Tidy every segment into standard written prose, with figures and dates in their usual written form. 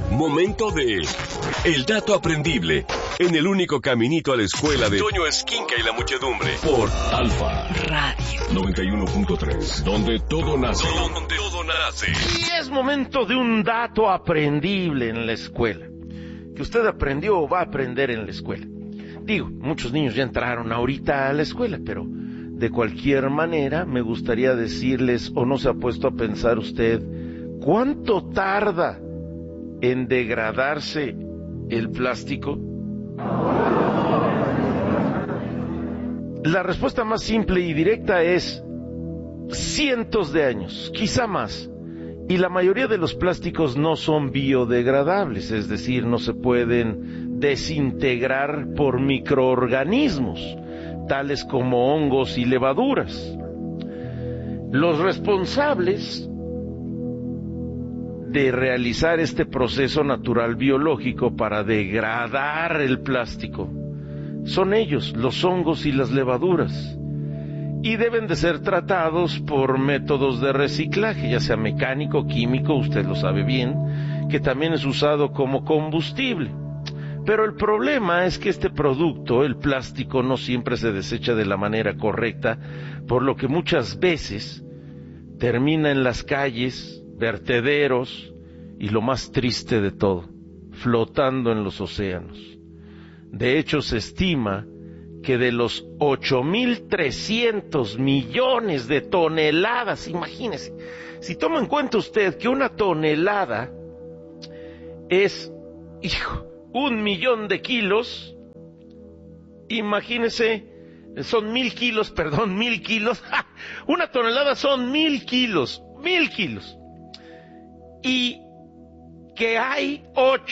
Momento de El Dato Aprendible, en el único caminito a la escuela de Toño Esquinca y la muchedumbre, por Alfa Radio 91.3, donde todo nace. Donde todo nace. Y es momento de un dato aprendible en la escuela, que usted aprendió o va a aprender en la escuela. Digo, muchos niños ya entraron ahorita a la escuela, pero de cualquier manera me gustaría decirles, o no se ha puesto a pensar usted, ¿cuánto tarda en degradarse el plástico? La respuesta más simple y directa es cientos de años, quizá más. Y la mayoría de los plásticos no son biodegradables, es decir, no se pueden desintegrar por microorganismos, tales como hongos y levaduras. Los responsables de realizar este proceso natural biológico para degradar el plástico son ellos, los hongos y las levaduras, y deben de ser tratados por métodos de reciclaje, ya sea mecánico, químico, usted lo sabe bien, que también es usado como combustible. Pero el problema es que este producto, el plástico, no siempre se desecha de la manera correcta, por lo que muchas veces termina en las calles, vertederos y lo más triste de todo, flotando en los océanos. De hecho, se estima que de los 8.300 millones de toneladas, imagínese, si toma en cuenta usted que una tonelada es, 1.000.000 de kilos, imagínese, son 1.000 kilos, 1.000 kilos, una tonelada son 1.000 kilos, 1.000 kilos, y que hay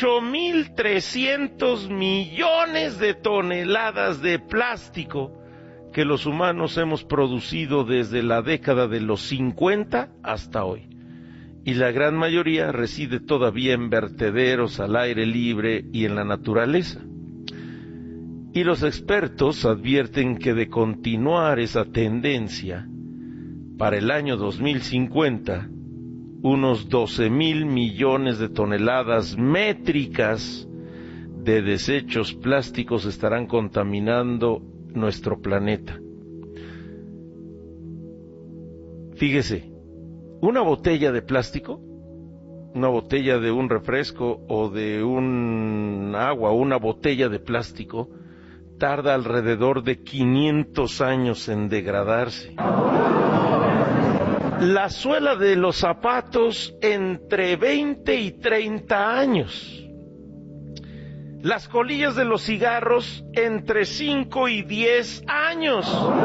8.300 millones de toneladas de plástico que los humanos hemos producido desde la década de los 50 hasta hoy. Y la gran mayoría reside todavía en vertederos, al aire libre y en la naturaleza. Y los expertos advierten que de continuar esa tendencia, para el año 2050, unos 12.000 millones de toneladas métricas de desechos plásticos estarán contaminando nuestro planeta. Fíjese, una botella de plástico, una botella de un refresco o de un agua, una botella de plástico, tarda alrededor de 500 años en degradarse. La suela de los zapatos entre 20 y 30 años. Las colillas de los cigarros entre 5 y 10 años.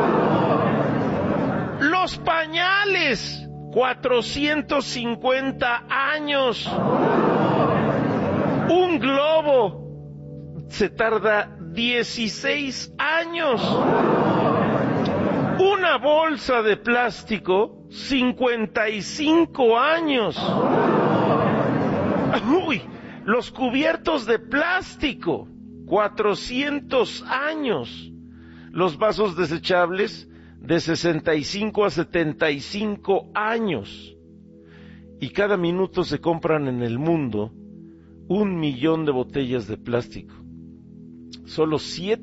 Los pañales, 450 años. Un globo se tarda 16 años. Una bolsa de plástico, 55 años. Uy, los cubiertos de plástico, 400 años. Los vasos desechables, de 65 a 75 años. Y cada minuto se compran en el mundo 1 millón de botellas de plástico. Solo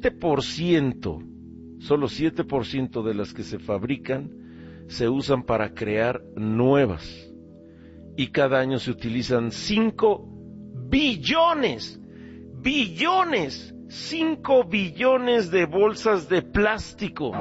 7% de las que se fabrican se usan para crear nuevas. Y cada año se utilizan 5 billones, 5 billones de bolsas de plástico.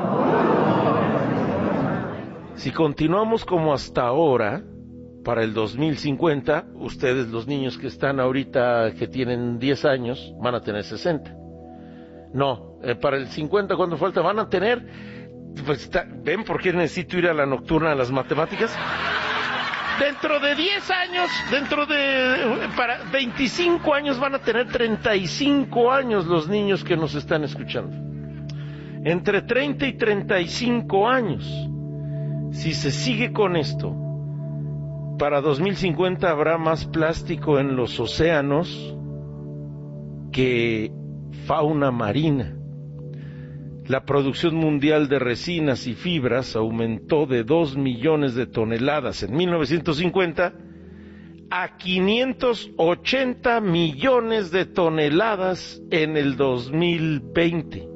Si continuamos como hasta ahora, para el 2050, ustedes, los niños que están ahorita, que tienen 10 años, van a tener 60. No, para el 50, ¿cuánto falta? Van a tener, pues, ¿ven por qué necesito ir a la nocturna a las matemáticas? Dentro de 10 años, para 25 años van a tener 35 años los niños que nos están escuchando. Entre 30 y 35 años. Si se sigue con esto, para 2050 habrá más plástico en los océanos que fauna marina. La producción mundial de resinas y fibras aumentó de 2 millones de toneladas en 1950 a 580 millones de toneladas en el 2020.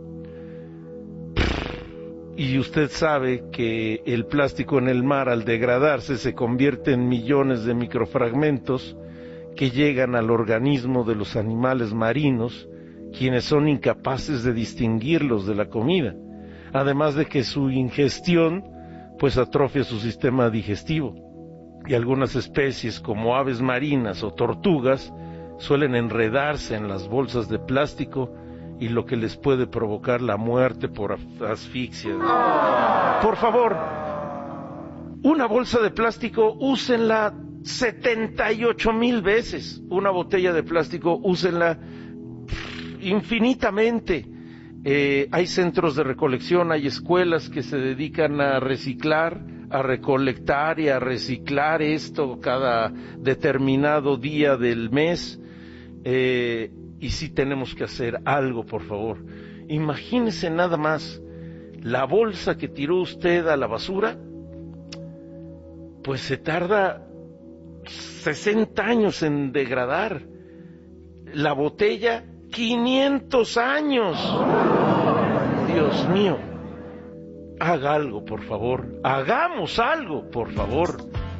Y usted sabe que el plástico en el mar, al degradarse, se convierte en millones de microfragmentos que llegan al organismo de los animales marinos, quienes son incapaces de distinguirlos de la comida, además de que su ingestión pues atrofia su sistema digestivo, y algunas especies como aves marinas o tortugas suelen enredarse en las bolsas de plástico, y lo que les puede provocar la muerte por asfixia. Por favor, una bolsa de plástico úsenla 78,000 veces. Una botella de plástico úsenla infinitamente. Hay centros de recolección, hay escuelas que se dedican a reciclar, a recolectar y a reciclar esto cada determinado día del mes. Y sí tenemos que hacer algo, por favor. Imagínese nada más, la bolsa que tiró usted a la basura, pues se tarda 60 años en degradar. La botella, 500 años. Dios mío, haga algo, por favor. Hagamos algo, por favor.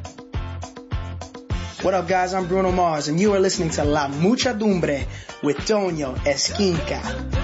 What up, guys? I'm Bruno Mars, and you are listening to La Muchedumbre with Toño Esquinca.